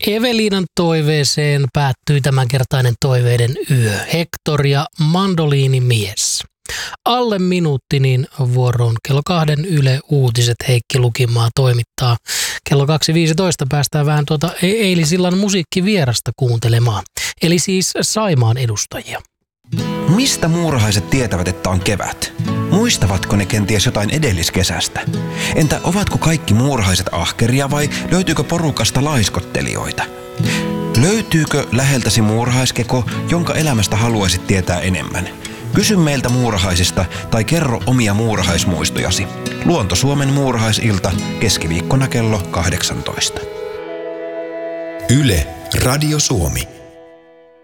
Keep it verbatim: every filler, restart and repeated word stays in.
Eveliinan toiveeseen päättyi tämänkertainen toiveiden yö. Hector ja mandoliinimies. Alle minuutti, niin vuoroon kello kahden Yle Uutiset Heikki Lukimaa toimittaa. Kello kaksi viisitoista päästään vähän tuota eilisillan musiikkivierasta kuuntelemaan. Eli siis Saimaan edustajia. Mistä muurahaiset tietävät, että on kevät? Muistavatko ne kenties jotain edelliskesästä? Entä ovatko kaikki muurahaiset ahkeria vai löytyykö porukasta laiskottelijoita? Löytyykö läheltäsi muurahaiskeko, jonka elämästä haluaisit tietää enemmän? Kysy meiltä muurahaisista tai kerro omia muurahaismuistojasi. Luonto Suomen muurahaisilta keskiviikkona kello kahdeksantoista. Yle, Radio Suomi.